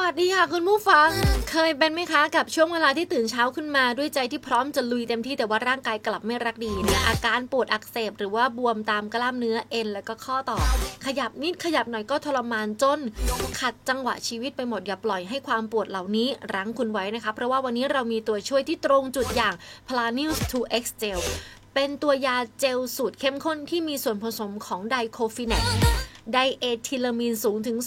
วัสดีค่ะคุณผู้ฟังเคยเป็นไหมคะกับช่วงเวลาที่ตื่นเช้าขึ้นมาด้วยใจที่พร้อมจะลุยเต็มที่แต่ว่าร่างกายกลับไม่รักดีเนี่ยอาการปวดอักเสบหรือว่าบวมตามกล้ามเนื้อเอ็นแล้วก็ข้อต่อขยับนิดขยับหน่อยก็ทรมานจนขัดจังหวะชีวิตไปหมดอย่าปล่อยให้ความปวดเหล่านี้รั้งคุณไว้นะคะเพราะว่าวันนี้เรามีตัวช่วยที่ตรงจุดอย่าง Planews 2X Gel เป็นตัวยาเจลสูตรเข้มข้นที่มีส่วนผสมของไดโคฟิแนกไดเอทิลามีนสูงถึง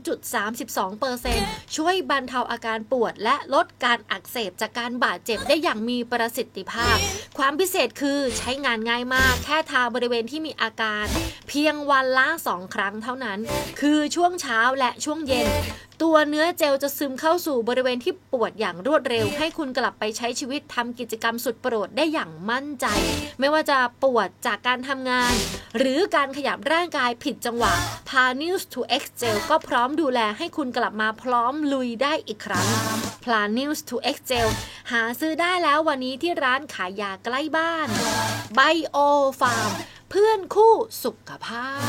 2.32% ช่วยบรรเทาอาการปวดและลดการอักเสบจากการบาดเจ็บได้อย่างมีประสิทธิภาพความพิเศษคือใช้งานง่ายมากแค่ทาบริเวณที่มีอาการเพียงวันละ2 ครั้งเท่านั้นคือช่วงเช้าและช่วงเย็นตัวเนื้อเจลจะซึมเข้าสู่บริเวณที่ปวดอย่างรวดเร็วให้คุณกลับไปใช้ชีวิตทำกิจกรรมสุดโปรดได้อย่างมั่นใจไม่ว่าจะปวดจากการทำงานหรือการขยับร่างกายผิดจังหวะ Planews 2X Gel ก็พร้อมดูแลให้คุณกลับมาพร้อมลุยได้อีกครั้ง Planews 2X Gel หาซื้อได้แล้ววันนี้ที่ร้านขายยาใกล้บ้าน Bio Farm เพื่อนคู่สุขภาพ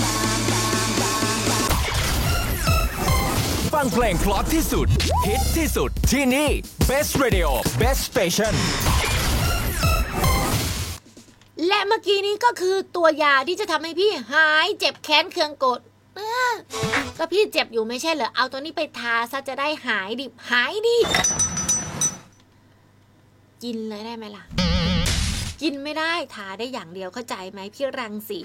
ฟังเพลงเพราะที่สุดฮิตที่สุดที่นี่ Best Radio Best Station และเมื่อกี้นี้ก็คือตัวยาที่จะทำให้พี่หายเจ็บแค้นเคืองโกรธก็พี่เจ็บอยู่ไม่ใช่เหรอเอาตัวนี้ไปทาซะจะได้หายดิหายดิกินเลยได้ไหมล่ะกินไม่ได้ทาได้อย่างเดียวเข้าใจไหมพี่รังสี